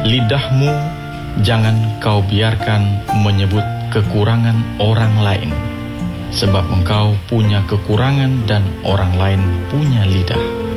Lidahmu jangan kau biarkan menyebut kekurangan orang lain, sebab engkau punya kekurangan dan orang lain punya lidah.